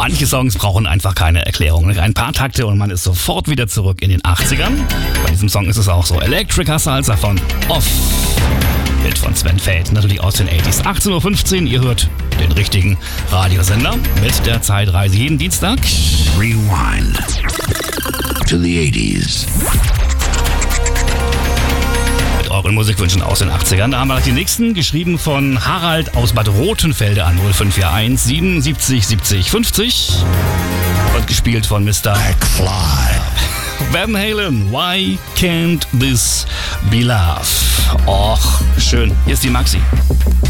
Manche Songs brauchen einfach keine Erklärung. Ein paar Takte und man ist sofort wieder zurück in den 80ern. Bei diesem Song ist es auch so. Electric Salsa von Off. Hit von Sven Väth, natürlich aus den 80s. 18.15 Uhr, ihr hört den richtigen Radiosender mit der Zeitreise jeden Dienstag. Rewind to the 80s. Mit euren Musikwünschen aus den 80ern. Da haben wir die nächsten, geschrieben von Harald aus Bad Rotenfelde an 0541 77 70 50. Und gespielt von Mr. McFly. Van Halen, Why Can't This Be Love? Och, schön. Hier ist die Maxi.